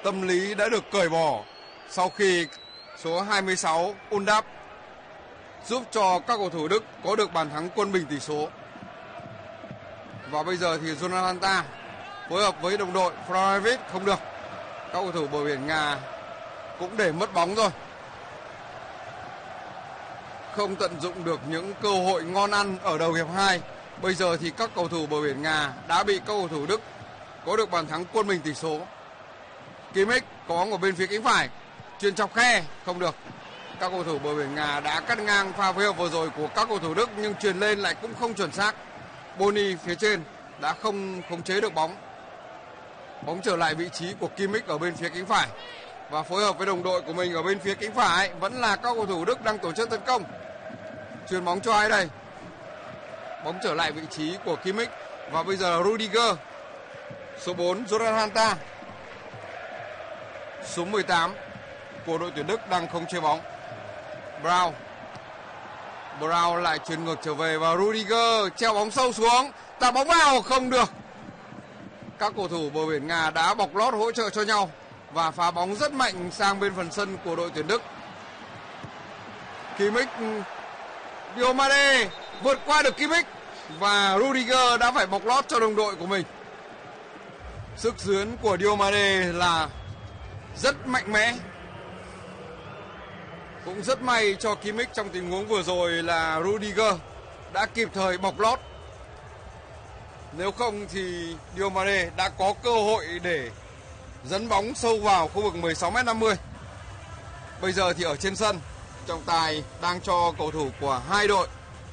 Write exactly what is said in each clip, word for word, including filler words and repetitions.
tâm lý đã được cởi bỏ sau khi số hai mươi sáu Undap giúp cho các cầu thủ Đức có được bàn thắng quân bình tỷ số. Và bây giờ thì Jonathan Tah phối hợp với đồng đội Florevich không được. Các cầu thủ bờ biển Nga cũng để mất bóng rồi. Không tận dụng được những cơ hội ngon ăn ở đầu hiệp hai. Bây giờ thì các cầu thủ bờ biển Nga đã bị các cầu thủ Đức có được bàn thắng quân bình tỷ số. Kimmich có bóng ở bên phía cánh phải, chuyền chọc khe không được. Các cầu thủ bờ biển Nga đã cắt ngang pha phối hợp vừa rồi của các cầu thủ Đức nhưng chuyền lên lại cũng không chuẩn xác. Bony phía trên đã không khống chế được bóng. Bóng trở lại vị trí của Kimmich ở bên phía cánh phải và phối hợp với đồng đội của mình ở bên phía cánh phải vẫn là các cầu thủ Đức đang tổ chức tấn công. Chuyền bóng cho ai đây? Bóng trở lại vị trí của Kimmich và bây giờ là Rudiger. Số bốn Jonathan Tah. Số mười tám của đội tuyển Đức đang không chơi bóng. Brown. Brown lại chuyền ngược trở về và Rudiger treo bóng sâu xuống, tạt bóng vào không được. Các cầu thủ bờ biển Nga đã bọc lót hỗ trợ cho nhau và phá bóng rất mạnh sang bên phần sân của đội tuyển Đức. Kimmich, Diomande vượt qua được Kimmich và Rudiger đã phải bọc lót cho đồng đội của mình. Sức dướn của Diomande là rất mạnh mẽ. Cũng rất may cho Kimmich trong tình huống vừa rồi là Rudiger đã kịp thời bọc lót. Nếu không thì Diomande đã có cơ hội để dẫn bóng sâu vào khu vực mười sáu mét năm mươi. Bây giờ thì ở trên sân, trọng tài đang cho cầu thủ của hai đội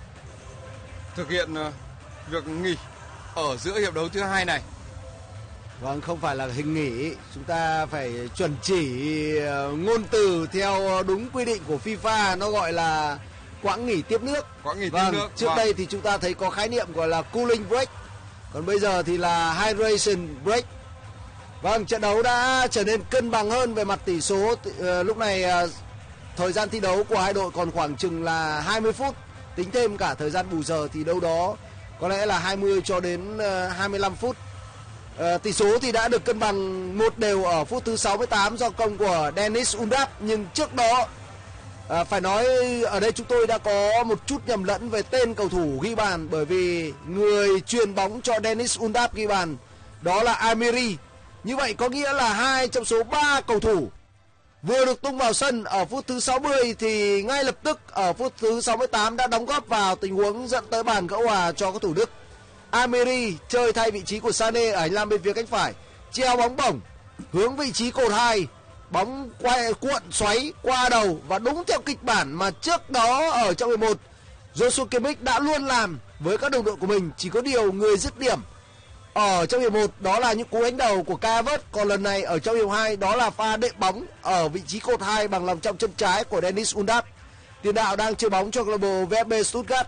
thực hiện việc nghỉ ở giữa hiệp đấu thứ hai này. Vâng, không phải là hình nghỉ, chúng ta phải chuẩn chỉ ngôn từ theo đúng quy định của FIFA, nó gọi là quãng nghỉ tiếp nước. Quãng nghỉ vâng, tiếp nước. Trước vâng. đây thì chúng ta thấy có khái niệm gọi là cooling break, còn bây giờ thì là hydration break. Vâng, trận đấu đã trở nên cân bằng hơn về mặt tỷ số. Lúc này thời gian thi đấu của hai đội còn khoảng chừng là hai mươi phút, tính thêm cả thời gian bù giờ thì đâu đó có lẽ là hai mươi cho đến hai mươi lăm phút. À, tỷ số thì đã được cân bằng một đều ở phút thứ sáu mươi tám do công của Deniz Undav. Nhưng trước đó à, phải nói ở đây chúng tôi đã có một chút nhầm lẫn về tên cầu thủ ghi bàn, bởi vì người truyền bóng cho Deniz Undav ghi bàn đó là Amiri. Như vậy có nghĩa là hai trong số ba cầu thủ vừa được tung vào sân ở phút thứ sáu mươi thì ngay lập tức ở phút thứ sáu mươi tám đã đóng góp vào tình huống dẫn tới bàn gỡ hòa cho các thủ Đức. Amiri chơi thay vị trí của Sané ở hành lang bên phía cánh phải, treo bóng bổng hướng vị trí cột hai, bóng quay cuộn xoáy qua đầu và đúng theo kịch bản mà trước đó ở trong hiệp một Joshua Kimmich đã luôn làm với các đồng đội của mình. Chỉ có điều người dứt điểm ở trong hiệp một đó là những cú đánh đầu của Kai Havertz, còn lần này ở trong hiệp hai đó là pha đệm bóng ở vị trí cột hai bằng lòng trong chân trái của Deniz Undav, tiền đạo đang chơi bóng cho câu lạc bộ vê ép bê Stuttgart.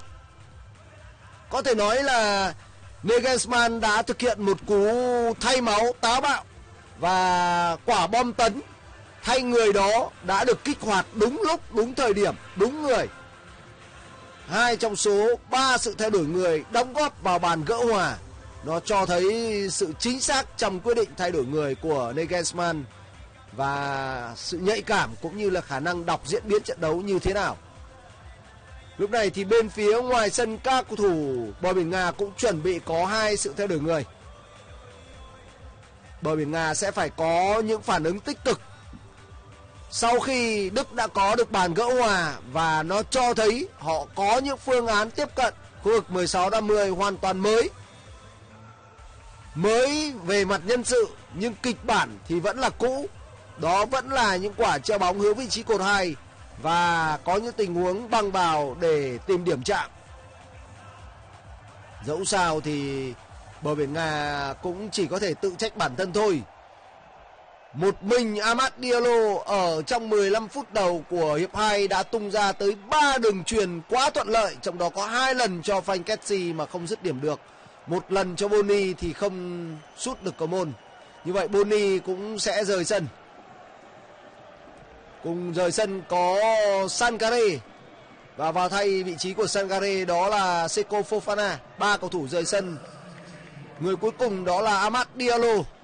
Có thể nói là Nagelsmann đã thực hiện một cú thay máu táo bạo và quả bom tấn thay người đó đã được kích hoạt đúng lúc, đúng thời điểm, đúng người. Hai trong số ba sự thay đổi người đóng góp vào bàn gỡ hòa. Nó cho thấy sự chính xác trong quyết định thay đổi người của Nagelsmann và sự nhạy cảm cũng như là khả năng đọc diễn biến trận đấu như thế nào. Lúc này thì bên phía ngoài sân các cầu thủ bờ biển Nga cũng chuẩn bị có hai sự thay đổi người. Bờ biển Nga sẽ phải có những phản ứng tích cực sau khi Đức đã có được bàn gỡ hòa và nó cho thấy họ có những phương án tiếp cận khu vực mười sáu năm mươi hoàn toàn mới. Mới về mặt nhân sự nhưng kịch bản thì vẫn là cũ. Đó vẫn là những quả treo bóng hướng vị trí cột hai và có những tình huống băng vào để tìm điểm chạm. Dẫu sao thì bờ biển Nga cũng chỉ có thể tự trách bản thân thôi. Một mình Amad Diallo ở trong mười lăm phút đầu của hiệp hai đã tung ra tới ba đường chuyền quá thuận lợi, trong đó có hai lần cho Frank Kessie mà không dứt điểm được, một lần cho Bony thì không sút được cầu môn. Như vậy Bony cũng sẽ rời sân. Cùng rời sân có Sankare và vào thay vị trí của Sankare đó là Seko Fofana. Ba cầu thủ rời sân. Người cuối cùng đó là Amad Diallo.